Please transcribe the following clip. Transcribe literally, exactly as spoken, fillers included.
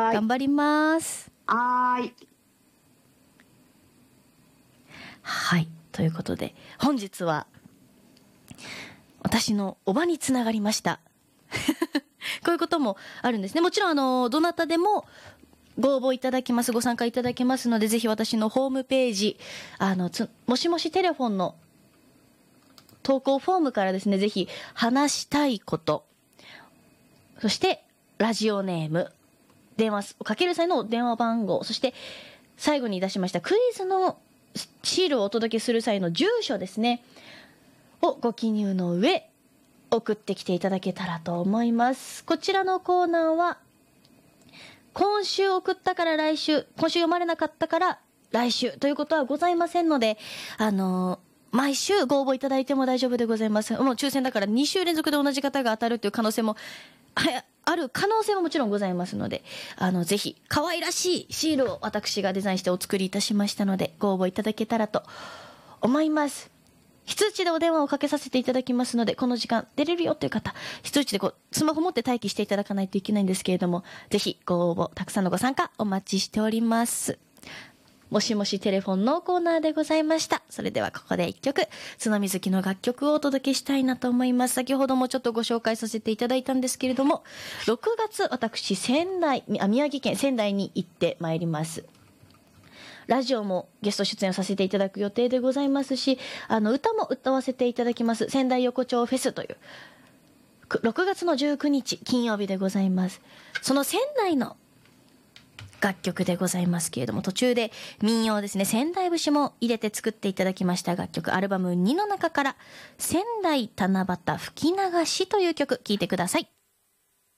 ーい。 頑張ります。 はーい。 はい。ということで、本日は、私のおばにつながりました。こういうこともあるんですね。もちろん、あの、どなたでもご応募いただけます、ご参加いただけますので、ぜひ私のホームページ、あの、つもしもしテレフォンの投稿フォームからですね、ぜひ話したいこと、そしてラジオネーム、電話をかける際の電話番号、そして最後に出しましたクイズのシールをお届けする際の住所ですね、をご記入の上、送ってきていただけたらと思います。こちらのコーナーは、今週送ったから来週、今週読まれなかったから来週ということはございませんので、あのー、毎週ご応募いただいても大丈夫でございます。もう抽選だからに週連続で同じ方が当たるという可能性も、ある可能性ももちろんございますので、あの、ぜひ、可愛らしいシールを私がデザインしてお作りいたしましたので、ご応募いただけたらと思います。非通知でお電話をかけさせていただきますので、この時間出れるよという方、非通知でこうスマホ持って待機していただかないといけないんですけれども、ぜひご応募、たくさんのご参加お待ちしております。もしもしテレフォンのコーナーでございました。それではここで一曲、角水木の楽曲をお届けしたいなと思います。先ほどもちょっとご紹介させていただいたんですけれども、ろくがつ私仙台、あ宮城県仙台に行ってまいります。ラジオもゲスト出演させていただく予定でございますし、あの歌も歌わせていただきます仙台横丁フェスというろくがつのじゅうくにち金曜日でございます。その仙台の楽曲でございますけれども、途中で民謡ですね、仙台節も入れて作っていただきました楽曲、アルバムにの中から仙台七夕吹き流しという曲、聴いてください。